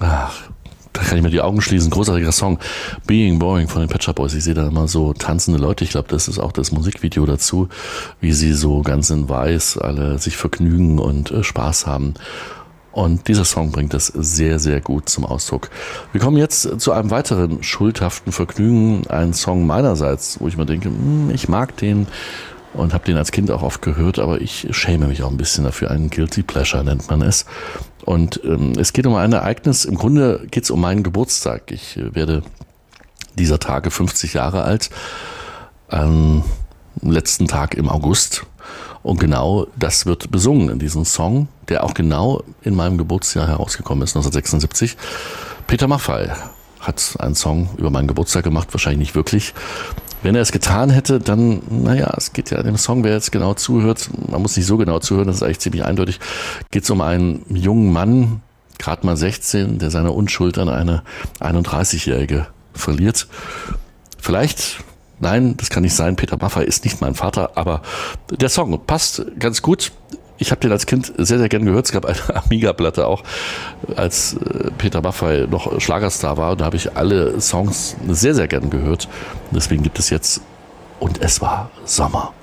Ach, da kann ich mir die Augen schließen. Großartiger Song. Being Boring von den Pet Shop Boys. Ich sehe da immer so tanzende Leute. Ich glaube, das ist auch das Musikvideo dazu, wie sie so ganz in weiß alle sich vergnügen und Spaß haben. Und dieser Song bringt das sehr, sehr gut zum Ausdruck. Wir kommen jetzt zu einem weiteren schuldhaften Vergnügen. Ein Song meinerseits, wo ich mir denke, ich mag den und habe den als Kind auch oft gehört, aber ich schäme mich auch ein bisschen dafür. Ein Guilty Pleasure nennt man es. Und es geht um ein Ereignis. Im Grunde geht es um meinen Geburtstag. Ich werde dieser Tage 50 Jahre alt. Am letzten Tag im August. Und genau das wird besungen in diesem Song, der auch genau in meinem Geburtsjahr herausgekommen ist, 1976. Peter Maffay hat einen Song über meinen Geburtstag gemacht, wahrscheinlich nicht wirklich. Wenn er es getan hätte, dann, es geht ja in dem Song, wer jetzt genau zuhört, man muss nicht so genau zuhören, das ist eigentlich ziemlich eindeutig, geht es um einen jungen Mann, gerade mal 16, der seine Unschuld an eine 31-Jährige verliert. Vielleicht... Nein, das kann nicht sein. Peter Maffay ist nicht mein Vater, aber der Song passt ganz gut. Ich habe den als Kind sehr, sehr gern gehört. Es gab eine Amiga-Platte auch, als Peter Maffay noch Schlagerstar war. Und da habe ich alle Songs sehr, sehr gern gehört. Und deswegen gibt es jetzt Und es war Sommer.